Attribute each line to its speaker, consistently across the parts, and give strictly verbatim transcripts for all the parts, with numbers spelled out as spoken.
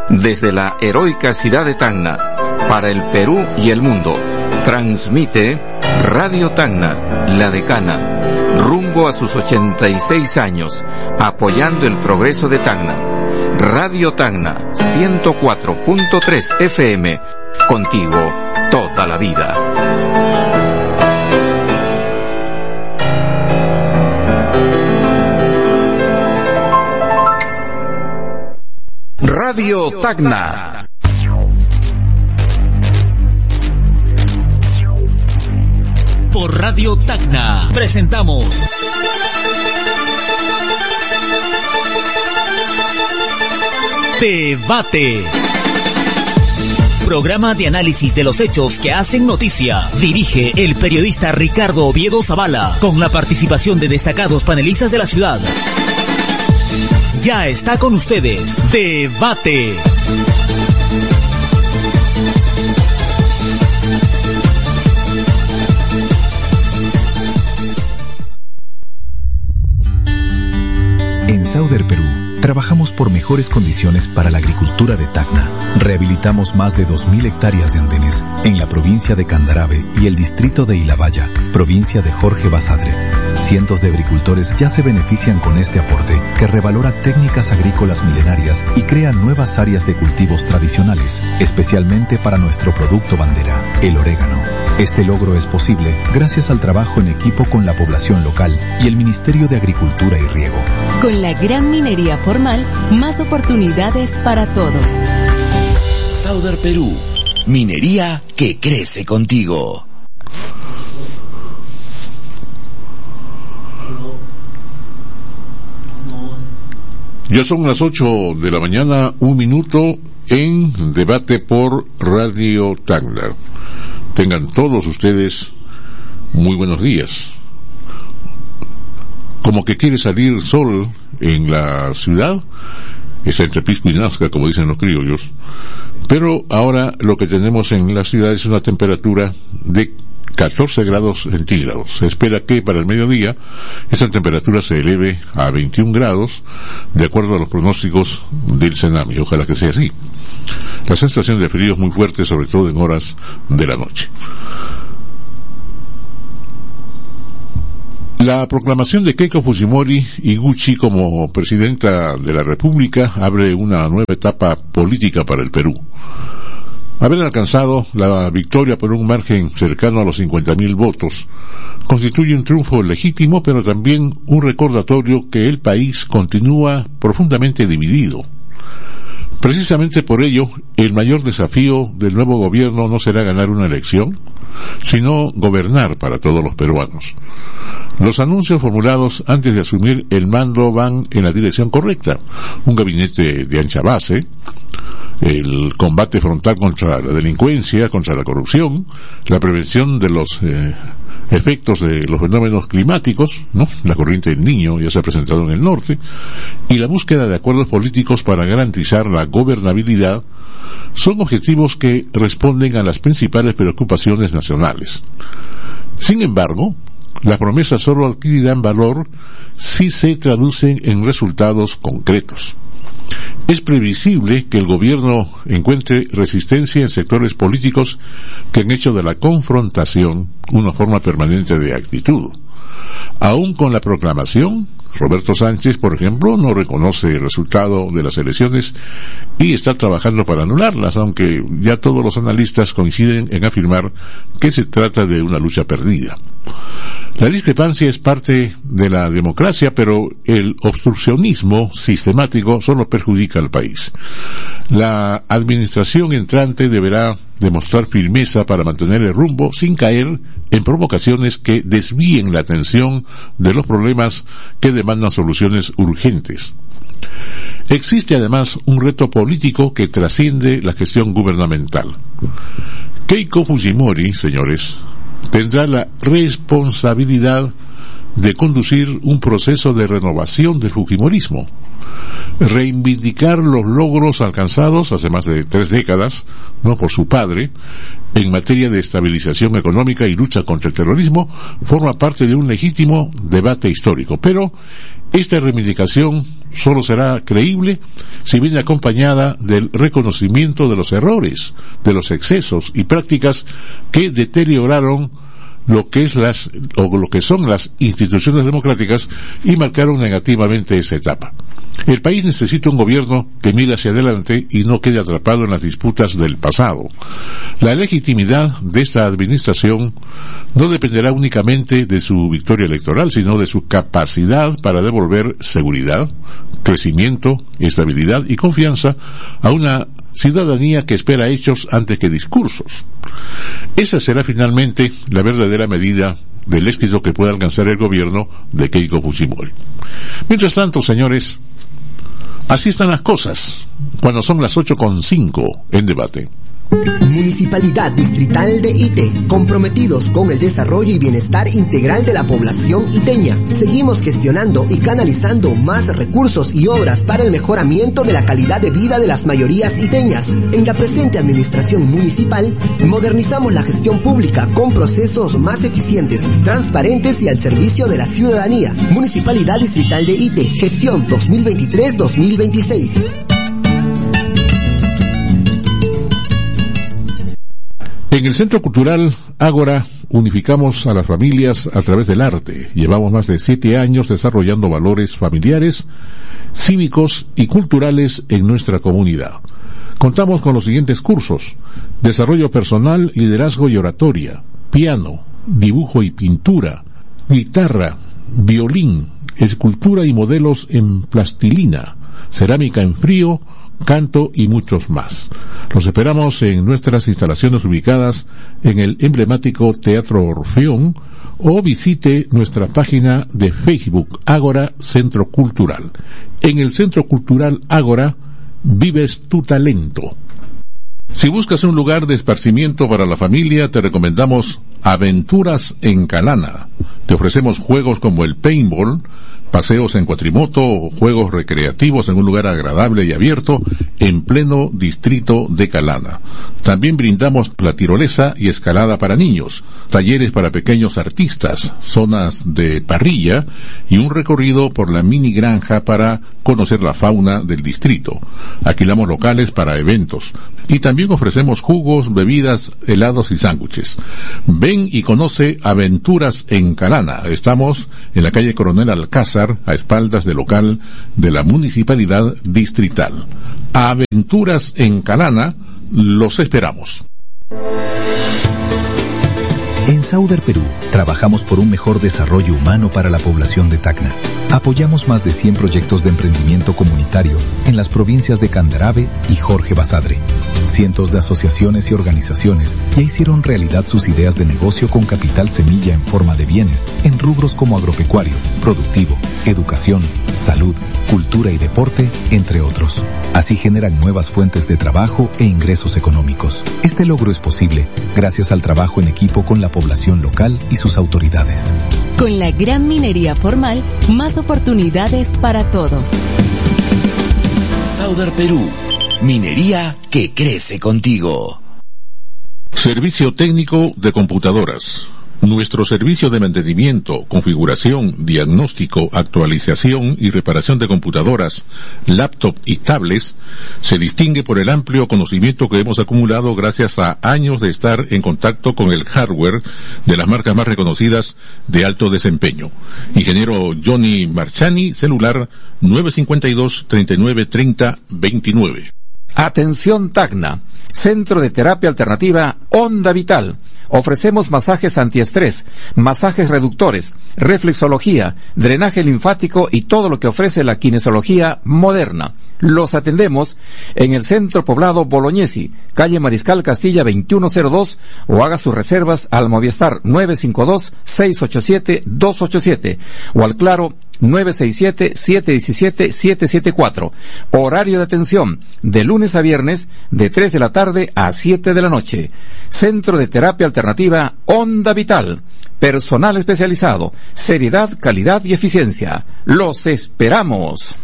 Speaker 1: Desde la heroica ciudad de Tacna, para el Perú y el mundo, transmite Radio Tacna, la decana, rumbo a sus ochenta y seis años, apoyando el progreso de Tacna. Radio Tacna, ciento cuatro punto tres F M, contigo toda la vida. Radio Tacna.
Speaker 2: Por Radio Tacna presentamos Debate. Programa de análisis de los hechos que hacen noticia. Dirige el periodista Ricardo Oviedo Zavala, con la participación de destacados panelistas de la ciudad. Ya está con ustedes Debate.
Speaker 3: En Sauder Perú, trabajamos por mejores condiciones para la agricultura de Tacna. Rehabilitamos más de dos mil hectáreas de andenes en la provincia de Candarave y el distrito de Ilabaya, provincia de Jorge Basadre. Cientos de agricultores ya se benefician con este aporte que revalora técnicas agrícolas milenarias y crea nuevas áreas de cultivos tradicionales, especialmente para nuestro producto bandera, el orégano. Este logro es posible gracias al trabajo en equipo con la población local y el Ministerio de Agricultura y Riego.
Speaker 4: Con la gran minería formal, más oportunidades para todos.
Speaker 5: Sauder Perú, minería que crece contigo.
Speaker 6: Ya son las ocho de la mañana, un minuto en Debate por Radio Tacna. Tengan todos ustedes muy buenos días. Como que quiere salir sol en la ciudad, está entre Pisco y Nazca, como dicen los criollos, pero ahora lo que tenemos en la ciudad es una temperatura de catorce grados centígrados. Se espera que para el mediodía esta temperatura se eleve a veintiún grados, de acuerdo a los pronósticos del CENAMI. Ojalá que sea así. La sensación de frío es muy fuerte, sobre todo en horas de la noche. La proclamación de Keiko Fujimori Iguchi como presidenta de la República abre una nueva etapa política para el Perú. Haber alcanzado la victoria por un margen cercano a los cincuenta mil votos constituye un triunfo legítimo, pero también un recordatorio que el país continúa profundamente dividido. Precisamente por ello, el mayor desafío del nuevo gobierno no será ganar una elección, sino gobernar para todos los peruanos. Los anuncios formulados antes de asumir el mando van en la dirección correcta. Un gabinete de ancha base, el combate frontal contra la delincuencia, contra la corrupción, la prevención de los eh, efectos de los fenómenos climáticos, ¿no? La corriente del Niño ya se ha presentado en el norte, y la búsqueda de acuerdos políticos para garantizar la gobernabilidad son objetivos que responden a las principales preocupaciones nacionales. Sin embargo, las promesas solo adquirirán valor si se traducen en resultados concretos. Es previsible que el gobierno encuentre resistencia en sectores políticos que han hecho de la confrontación una forma permanente de actitud. Aún con la proclamación, Roberto Sánchez, por ejemplo, no reconoce el resultado de las elecciones y está trabajando para anularlas, aunque ya todos los analistas coinciden en afirmar que se trata de una lucha perdida. La discrepancia es parte de la democracia, pero el obstruccionismo sistemático solo perjudica al país. La administración entrante deberá demostrar firmeza para mantener el rumbo sin caer en provocaciones que desvíen la atención de los problemas que demandan soluciones urgentes. Existe además un reto político que trasciende la gestión gubernamental. Keiko Fujimori, señores, tendrá la responsabilidad de conducir un proceso de renovación del fujimorismo, reivindicar los logros alcanzados hace más de tres décadas, no por su padre, en materia de estabilización económica y lucha contra el terrorismo, forma parte de un legítimo debate histórico. Pero esta reivindicación solo será creíble si viene acompañada del reconocimiento de los errores, de los excesos y prácticas que deterioraron lo que es las o lo que son las instituciones democráticas y marcaron negativamente esa etapa. El país necesita un gobierno que mire hacia adelante y no quede atrapado en las disputas del pasado. La legitimidad de esta administración no dependerá únicamente de su victoria electoral, sino de su capacidad para devolver seguridad, crecimiento, estabilidad y confianza a una ciudadanía que espera hechos antes que discursos. Esa será finalmente la verdadera medida del éxito que pueda alcanzar el gobierno de Keiko Fujimori. Mientras tanto, señores, así están las cosas cuando son las ocho con cinco en debate.
Speaker 7: Municipalidad Distrital de Ite, comprometidos con el desarrollo y bienestar integral de la población iteña. Seguimos gestionando y canalizando más recursos y obras para el mejoramiento de la calidad de vida de las mayorías iteñas. En la presente administración municipal, modernizamos la gestión pública con procesos más eficientes, transparentes y al servicio de la ciudadanía. Municipalidad Distrital de Ite, gestión dos mil veintitrés dos mil veintiséis.
Speaker 6: En el Centro Cultural Ágora unificamos a las familias a través del arte. Llevamos más de siete años desarrollando valores familiares, cívicos y culturales en nuestra comunidad. Contamos con los siguientes cursos: desarrollo personal, liderazgo y oratoria, piano, dibujo y pintura, guitarra, violín, escultura y modelos en plastilina, cerámica en frío, canto y muchos más. Los esperamos en nuestras instalaciones ubicadas en el emblemático Teatro Orfeón o visite nuestra página de Facebook Ágora Centro Cultural. En el Centro Cultural Ágora vives tu talento. Si buscas un lugar de esparcimiento para la familia, te recomendamos Aventuras en Calana. Te ofrecemos juegos como el paintball, paseos en cuatrimoto o juegos recreativos en un lugar agradable y abierto en pleno distrito de Calana. También brindamos la tirolesa y escalada para niños, talleres para pequeños artistas, zonas de parrilla y un recorrido por la mini granja para conocer la fauna del distrito. Alquilamos locales para eventos y también ofrecemos jugos, bebidas, helados y sándwiches. Ven y conoce Aventuras en Calana. Estamos en la calle Coronel Alcázar, a espaldas del local de la Municipalidad Distrital. Aventuras en Calana, los esperamos.
Speaker 3: En Sauder Perú, trabajamos por un mejor desarrollo humano para la población de Tacna. Apoyamos más de cien proyectos de emprendimiento comunitario en las provincias de Candarave y Jorge Basadre. Cientos de asociaciones y organizaciones ya hicieron realidad sus ideas de negocio con capital semilla en forma de bienes en rubros como agropecuario, productivo, educación, salud, cultura y deporte, entre otros. Así generan nuevas fuentes de trabajo e ingresos económicos. Este logro es posible gracias al trabajo en equipo con la población local y sus autoridades.
Speaker 4: Con la gran minería formal, más oportunidades para todos.
Speaker 5: Sauder Perú, minería que crece contigo.
Speaker 6: Servicio técnico de computadoras. Nuestro servicio de mantenimiento, configuración, diagnóstico, actualización y reparación de computadoras, laptop y tablets se distingue por el amplio conocimiento que hemos acumulado gracias a años de estar en contacto con el hardware de las marcas más reconocidas de alto desempeño. Ingeniero Johnny Marchani, celular nueve cinco dos, treinta y nueve, treinta, veintinueve.
Speaker 1: Atención Tacna, Centro de Terapia Alternativa Onda Vital. Ofrecemos masajes antiestrés, masajes reductores, reflexología, drenaje linfático y todo lo que ofrece la kinesiología moderna. Los atendemos en el Centro Poblado Bolognesi, calle Mariscal Castilla veintiuno cero dos, o haga sus reservas al Movistar nueve cinco dos, seis ocho siete, dos ocho siete o al Claro nueve seis siete, siete uno siete, siete siete cuatro. Horario de atención de lunes a viernes de tres de la tarde a siete de la noche. Centro de Terapia Alternativa Onda Vital. Personal especializado, seriedad, calidad y eficiencia. Los esperamos.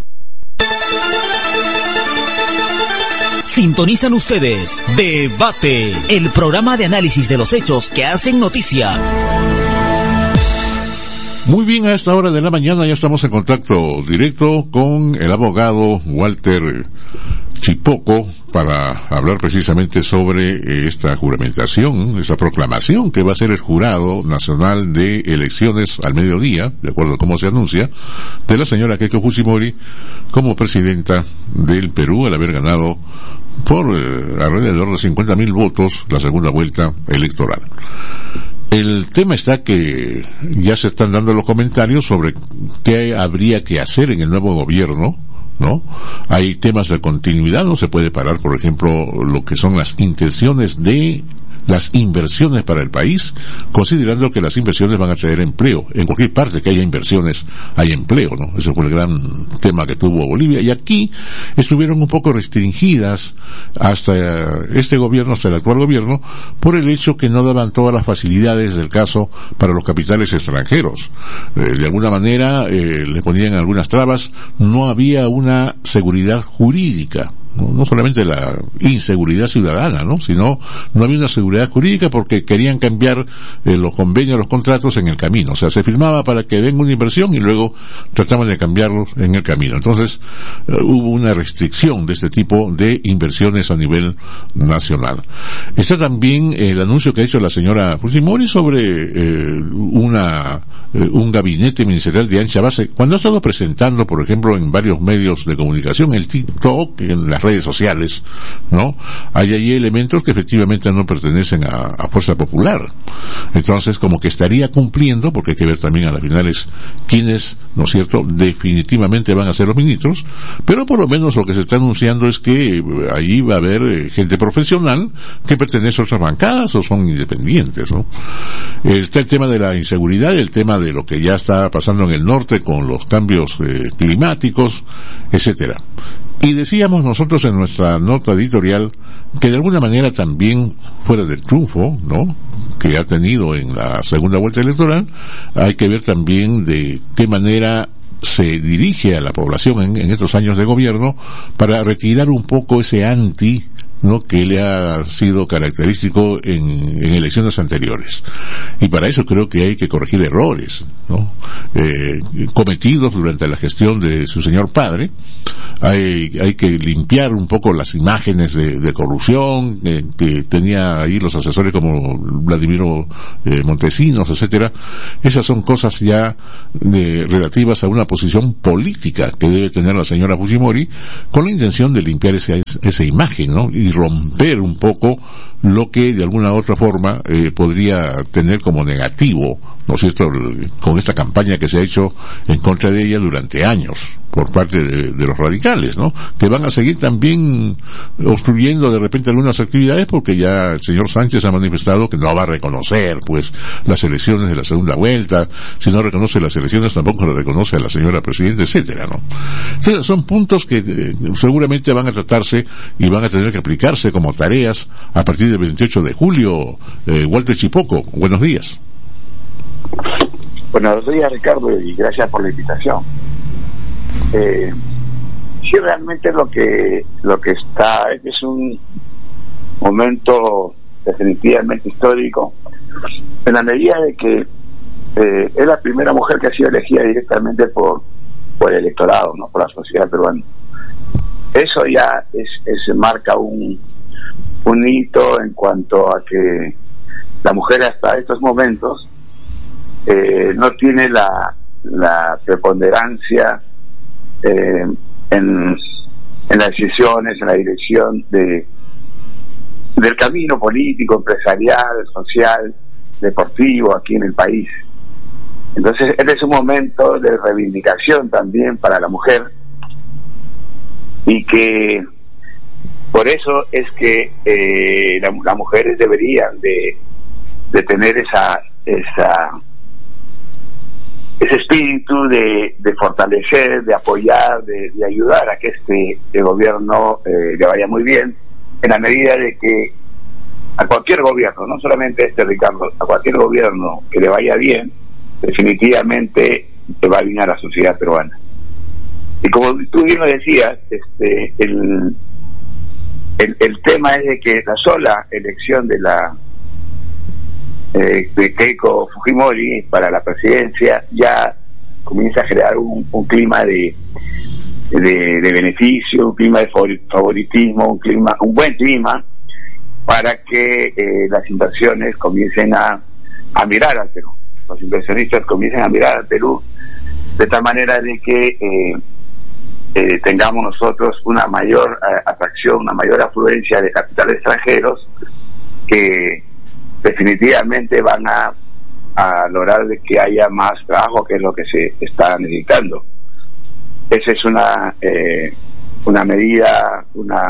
Speaker 2: Sintonizan ustedes Debate, el programa de análisis de los hechos que hacen noticia.
Speaker 6: Muy bien, a esta hora de la mañana ya estamos en contacto directo con el abogado Walter Chipoco para hablar precisamente sobre esta juramentación, esa proclamación que va a ser el Jurado Nacional de Elecciones al mediodía, de acuerdo a cómo se anuncia, de la señora Keiko Fujimori como presidenta del Perú al haber ganado por eh, alrededor de cincuenta mil votos la segunda vuelta electoral. El tema está que ya se están dando los comentarios sobre qué habría que hacer en el nuevo gobierno, ¿no? Hay temas de continuidad, no se puede parar, por ejemplo, lo que son las intenciones de las inversiones para el país, considerando que las inversiones van a traer empleo. En cualquier parte que haya inversiones hay empleo, ¿no? Ese fue el gran tema que tuvo Bolivia, y aquí estuvieron un poco restringidas hasta este gobierno, hasta el actual gobierno, por el hecho que no daban todas las facilidades del caso para los capitales extranjeros. Eh, de alguna manera eh, le ponían algunas trabas, no había una seguridad jurídica. No, no solamente la inseguridad ciudadana, ¿no? Sino no había una seguridad jurídica porque querían cambiar eh, los convenios, los contratos en el camino. O sea, se firmaba para que venga una inversión y luego trataban de cambiarlos en el camino. Entonces, eh, hubo una restricción de este tipo de inversiones a nivel nacional. Está también el anuncio que ha hecho la señora Fujimori sobre eh, una eh, un gabinete ministerial de ancha base. Cuando ha estado presentando, por ejemplo, en varios medios de comunicación, el TikTok, en las redes sociales, ¿no? Hay ahí elementos que efectivamente no pertenecen a, a Fuerza Popular. Entonces, como que estaría cumpliendo, porque hay que ver también a las finales quiénes, ¿no es cierto?, definitivamente van a ser los ministros, pero por lo menos lo que se está anunciando es que allí va a haber eh, gente profesional que pertenece a otras bancadas o son independientes, ¿no? Está el tema de la inseguridad, el tema de lo que ya está pasando en el norte con los cambios eh, climáticos, etcétera. Y decíamos nosotros en nuestra nota editorial que de alguna manera también, fuera del triunfo, ¿no?, que ha tenido en la segunda vuelta electoral, hay que ver también de qué manera se dirige a la población en, en estos años de gobierno para retirar un poco ese anti, ¿no?, que le ha sido característico en, en elecciones anteriores. Y para eso creo que hay que corregir errores, ¿no?, eh, cometidos durante la gestión de su señor padre. Hay, hay que limpiar un poco las imágenes de, de corrupción eh, que tenía ahí los asesores como Vladimiro eh, Montesinos, etcétera. Esas son cosas ya eh, relativas a una posición política que debe tener la señora Fujimori con la intención de limpiar ese, esa imagen, ¿no?, y romper un poco lo que de alguna u otra forma eh, podría tener como negativo, ¿no es cierto?, con esta campaña que se ha hecho en contra de ella durante años por parte de, de los radicales, ¿no?, que van a seguir también obstruyendo de repente algunas actividades porque ya el señor Sánchez ha manifestado que no va a reconocer pues las elecciones de la segunda vuelta. Si no reconoce las elecciones tampoco le reconoce a la señora presidenta, etcétera, ¿no? Entonces son puntos que eh, seguramente van a tratarse y van a tener que aplicarse como tareas a partir del veintiocho de julio. eh, Walter Chipoco, buenos días.
Speaker 8: Buenos días, Ricardo, y gracias por la invitación. Eh, sí, realmente lo que lo que está es un momento definitivamente histórico, en la medida de que eh, es la primera mujer que ha sido elegida directamente por por el electorado, no por la sociedad peruana. Eso ya es, es marca un un hito en cuanto a que la mujer hasta estos momentos eh, no tiene la la preponderancia eh, en en las decisiones, en la dirección de del camino político, empresarial, social, deportivo aquí en el país. Entonces, este es un momento de reivindicación también para la mujer, y que por eso es que eh, la, las mujeres deberían de, de tener esa esa ese espíritu de, de fortalecer, de apoyar, de, de ayudar a que este, este gobierno eh, le vaya muy bien, en la medida de que a cualquier gobierno, no solamente este, Ricardo, a cualquier gobierno que le vaya bien, definitivamente le va bien a la sociedad peruana. Y como tú bien lo decías, este, el, el, el tema es de que la sola elección de la eh, de Keiko Fujimori para la presidencia, ya comienza a generar un, un clima de, de, de beneficio, un clima de favoritismo, un clima, un buen clima para que eh, las inversiones comiencen a, a mirar al Perú. Los inversionistas comiencen a mirar al Perú de tal manera de que eh, eh, tengamos nosotros una mayor eh, atracción, una mayor afluencia de capitales extranjeros que definitivamente van a, a lograr de que haya más trabajo, que es lo que se está necesitando. Esa es una eh, una medida, una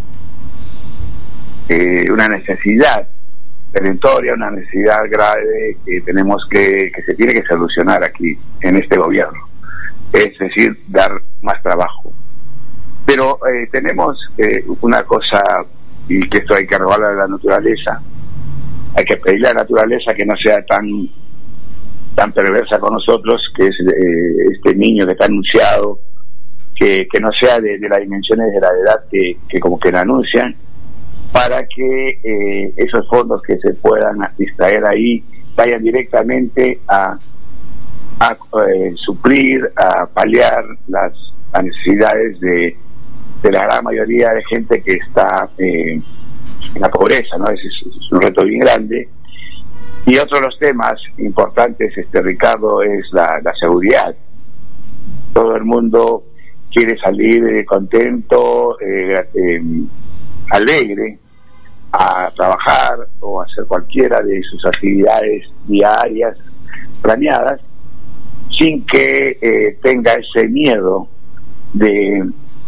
Speaker 8: eh, una necesidad perentoria, una necesidad grave que tenemos que, que se tiene que solucionar aquí en este gobierno, es decir, dar más trabajo. Pero eh, tenemos eh, una cosa, y que esto hay que robarle a la naturaleza, hay que pedirle a la naturaleza que no sea tan tan perversa con nosotros, que es eh, este niño que está anunciado, que, que no sea de, de las dimensiones de la edad que, que como que lo anuncian, para que eh, esos fondos que se puedan distraer ahí vayan directamente a, a eh, suplir, a paliar las, las necesidades de, de la gran mayoría de gente que está eh, en la pobreza, ¿no? Ese es, es un reto bien grande. Y otro de los temas importantes, este Ricardo, es la, la seguridad. Todo el mundo quiere salir eh, contento, eh, eh, alegre, a trabajar o hacer cualquiera de sus actividades diarias planeadas, sin que eh, tenga ese miedo de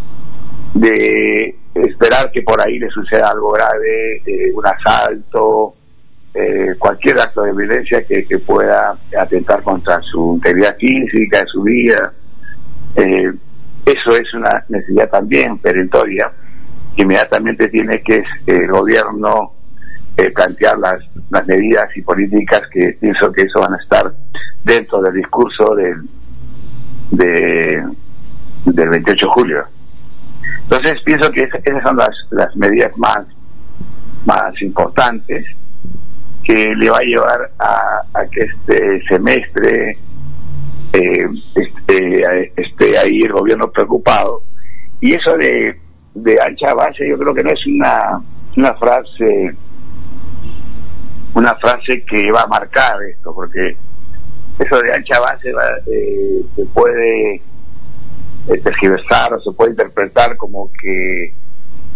Speaker 8: de esperar que por ahí le suceda algo grave, eh, un asalto, eh, cualquier acto de violencia que, que pueda atentar contra su integridad física, su vida. Eh, eso es una necesidad también perentoria, que inmediatamente tiene que el gobierno eh, plantear las, las medidas y políticas que pienso que eso van a estar dentro del discurso del, de, del veintiocho de julio. Entonces pienso que esas son las, las medidas más, más importantes que le va a llevar a, a que este semestre eh, esté, esté ahí el gobierno preocupado. Y eso de, de ancha base, yo creo que no es una, una frase una frase que va a marcar esto, porque eso de ancha base va, eh, se puede tergiversar o se puede interpretar como que